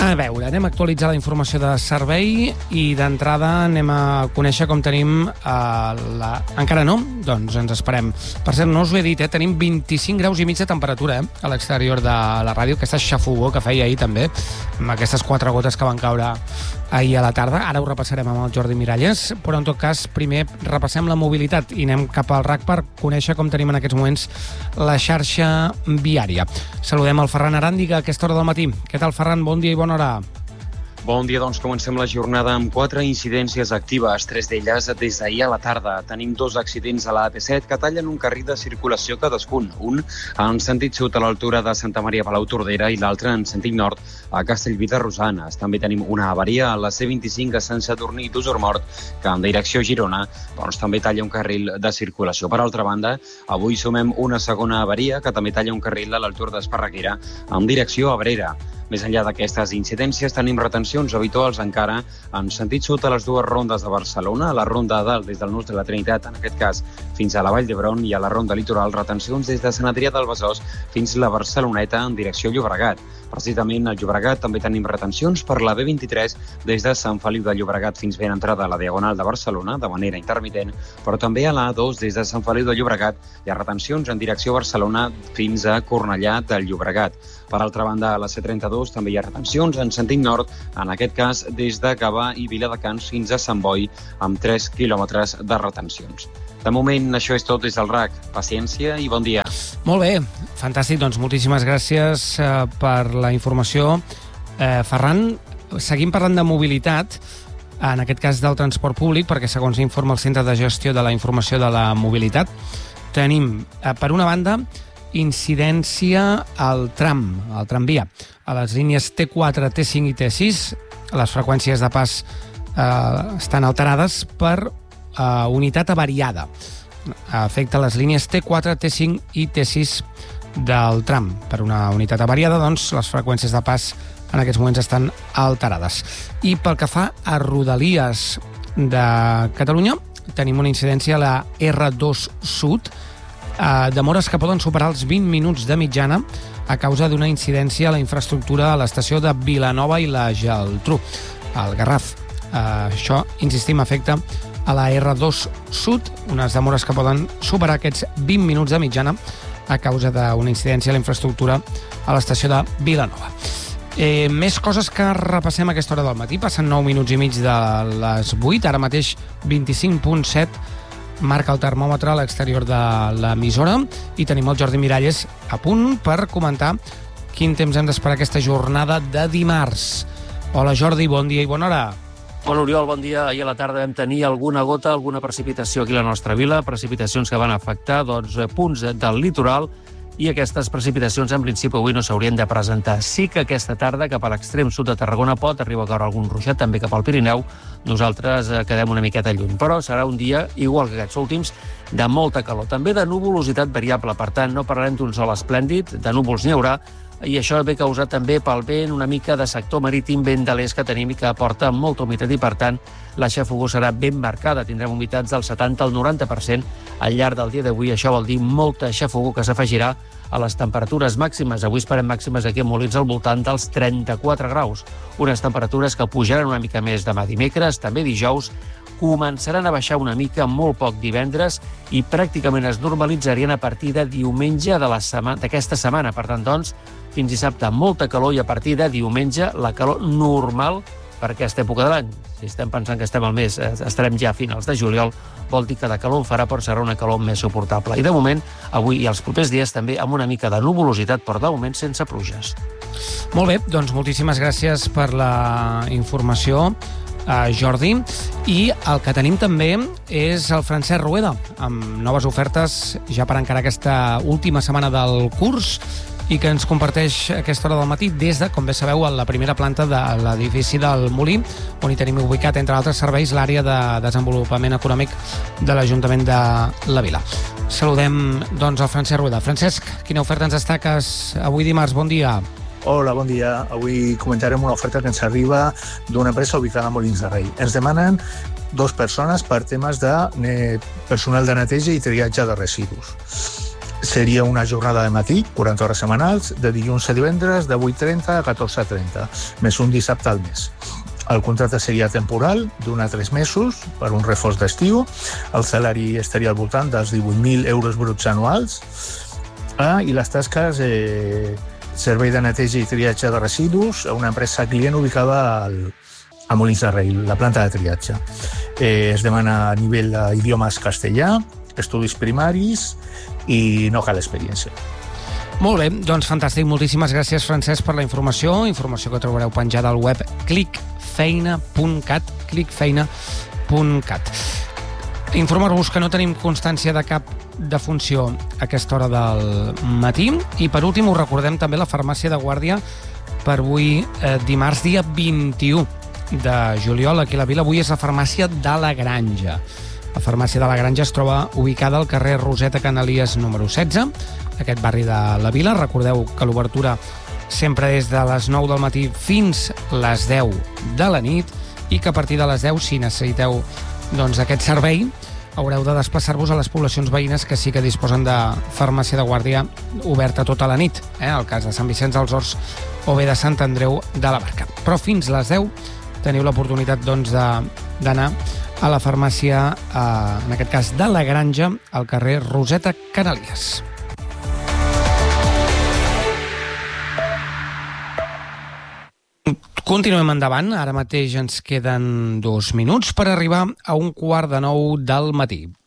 A veure, anem a actualitzar la informació de servei i d'entrada anem a conèixer com tenim Encara no? Doncs ens esperem. Per cert, no us ho he dit, tenim 25 graus i mig de temperatura a l'exterior de la ràdio, aquesta xafogó que feia ahir també, amb aquestes 4 gotes que van caure ahir a la tarda. Ara ho repassarem amb el Jordi Miralles, però en tot cas primer repassem la mobilitat i anem cap al RAC per conèixer com tenim en aquests moments la xarxa viària. Saludem el Ferran Aràndiga a aquesta hora del matí. Què tal, Ferran? Bon dia i bona hora. Bon dia, doncs comencem la jornada amb 4 incidències actives, 3 d'elles des d'ahir a la tarda. Tenim 2 accidents a la AP7 que tallen un carril de circulació cadascun, un en sentit sud a l'altura de Santa Maria Palau Tordera i l'altre en sentit nord a Castellví de Rosanes. També tenim una avaria a la C25 a Sant Sadurní d'Osormort, que en direcció a Girona també talla un carril de circulació. Per altra banda, avui sumem una segona avaria que també talla un carril a l'altura d'Esparreguera en direcció a Abrera. Més enllà d'aquestes incidències, tenim retencions habituals encara en sentit sud a les 2 rondes de Barcelona, a la ronda de dalt des del Nus de la Trinitat, en aquest cas fins a la Vall d'Hebron, i a la ronda litoral retencions des de Sant Adrià del Besòs fins a la Barceloneta en direcció a Llobregat. Precisament al Llobregat també tenim retencions per la B23 des de Sant Feliu de Llobregat fins ben entrada a la Diagonal de Barcelona de manera intermitent, però també a la A2 des de Sant Feliu de Llobregat hi ha retencions en direcció a Barcelona fins a Cornellà del Llobregat. Per altra banda, a la C32 també hi ha retencions en sentit nord, en aquest cas des de Gavà i Viladecans fins a Sant Boi, amb 3 quilòmetres de retencions. De moment, això és tot des del RAC. Paciència i bon dia. Molt bé, fantàstic, doncs moltíssimes gràcies per la informació. Ferran, seguim parlant de mobilitat, en aquest cas del transport públic, perquè segons informa el Centre de Gestió de la Informació de la Mobilitat, tenim, per una banda, incidència al tramvia. A les línies T4, T5 i T6, les freqüències de pas estan alterades per unitat avariada. Afecta les línies T4, T5 i T6 del tram. Per una unitat avariada, doncs, les freqüències de pas en aquests moments estan alterades. I pel que fa a Rodalies de Catalunya, tenim una incidència a la R2 Sud, demores que poden superar els 20 minuts de mitjana a causa d'una incidència a la infraestructura a l'estació de Vilanova i la Geltrú, al Garraf. Això, insistim, afecta a la R2 Sud, unes demores que poden superar aquests 20 minuts de mitjana a causa d'una incidència a la infraestructura a l'estació de Vilanova. Més coses que repassem a aquesta hora del matí. Passen 9 minuts i mig de les 8, ara mateix 25.7 marca el termòmetre a l'exterior de l'emissora i tenim el Jordi Miralles a punt per comentar quin temps hem d'esperar aquesta jornada de dimarts. Hola Jordi, bon dia i bona hora. Hola Oriol, bon dia. Ahir a la tarda vam tenir alguna gota, alguna precipitació aquí a la nostra vila, precipitacions que van afectar punts del litoral, i aquestes precipitacions en principi avui no s'haurien de presentar. Sí que aquesta tarda cap a l'extrem sud de Tarragona pot arribar a caure algun ruixat, també cap al Pirineu. Nosaltres quedem una miqueta lluny, però serà un dia, igual que aquests últims, de molta calor. També de nuvolositat variable, per tant, no parlarem d'un sol esplèndid, de núvols n'hi haurà, i això ve causat també pel vent una mica de sector marítim, vent de l'est que tenim i que aporta molta humitat i, per tant, la xafogó serà ben marcada. Tindrem humitats del 70 al 90% al llarg del dia d'avui. Això vol dir molta xafogó que s'afegirà a les temperatures màximes. Avui esperem màximes aquí a Molins al voltant dels 34 graus. Unes temperatures que pujaran una mica més demà dimecres, també dijous, començaran a baixar una mica molt poc divendres i pràcticament es normalitzarien a partir de diumenge d'aquesta setmana. Per tant, doncs, fins dissabte molta calor i a partir de diumenge la calor normal per aquesta època de l'any. Si estem pensant que estem al mes, estarem ja a finals de juliol, vol dir que de calor en farà, però serà una calor més suportable. I de moment, avui i els propers dies també amb una mica de nuvolositat, però de moment sense pluges. Molt bé, doncs moltíssimes gràcies per la informació, Jordi. I el que tenim també és el Francesc Rueda, amb noves ofertes ja per encarar aquesta última setmana del curs i que ens comparteix a aquesta hora del matí des de, com bé sabeu, a la primera planta de l'edifici del Molí, on hi tenim ubicat, entre altres serveis, l'àrea de desenvolupament econòmic de l'Ajuntament de la Vila. Saludem, doncs, el Francesc Rueda. Francesc, quina oferta ens destaques avui dimarts? Bon dia. Hola, bon dia. Avui comentarem una oferta que ens arriba d'una empresa ubicada a Molins de Rei. Ens demanen 2 persones per temes de personal de neteja i triatge de residus. Seria una jornada de matí, 40 hores setmanals, de dilluns a divendres, de 8:30 a 14:30, més un dissabte al mes. El contracte seria temporal, d'un a 3 mesos, per un reforç d'estiu. El salari estaria al voltant dels 18.000 euros bruts anuals. I les tasques, servei de neteja i triatge de residus a una empresa client ubicada a Molins de Rei, la planta de triatge. Es demana a nivell d'idiomes castellà, estudis primaris i no cal experiència. Molt bé, doncs fantàstic. Moltíssimes gràcies, Francesc, per la informació que trobareu penjada al web clickfeina.cat. Informar-vos que no tenim constància de cap defunció a aquesta hora del matí. I per últim us recordem també la farmàcia de guàrdia per avui, dimarts, dia 21 de juliol, aquí a la Vila. Avui és la farmàcia de la Granja. La farmàcia de la Granja es troba ubicada al carrer Roseta Canalies número 16, aquest barri de la Vila. Recordeu que l'obertura sempre és de les 9 del matí fins les 10 de la nit i que a partir de les 10, si necessiteu aquest servei, haureu de desplaçar-vos a les poblacions veïnes que sí que disposen de farmàcia de guàrdia oberta tota la nit, el cas de Sant Vicenç dels Horts o bé de Sant Andreu de la Barca. Però fins les 10 teniu l'oportunitat d'anar a la farmàcia, en aquest cas de la Granja, al carrer Roseta Canalies. Continuem endavant. Ara mateix ens queden 2 minuts per arribar a 8:15 del matí.